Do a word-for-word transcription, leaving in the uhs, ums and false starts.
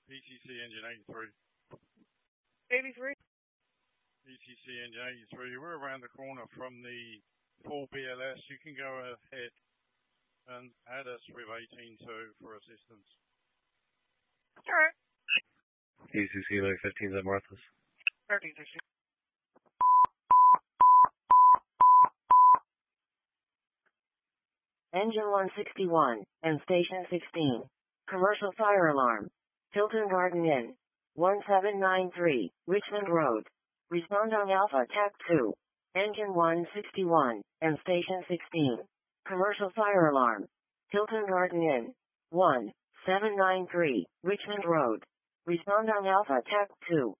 E T C engine eighty-three. eighty-three? E T C engine eighty-three. We're around the corner from the full B L S. You can go ahead and add us with eighteen two for assistance. Alright. E T C nine fifteen at Martha's. thirteen sixteen. Engine one sixty-one, and Station sixteen. Commercial fire alarm. Hilton Garden Inn. one seven nine three, Richmond Road. Respond on Alpha T A C two. Engine one sixty-one, and Station sixteen. Commercial fire alarm. Hilton Garden Inn. one seven nine three, Richmond Road. Respond on Alpha T A C two.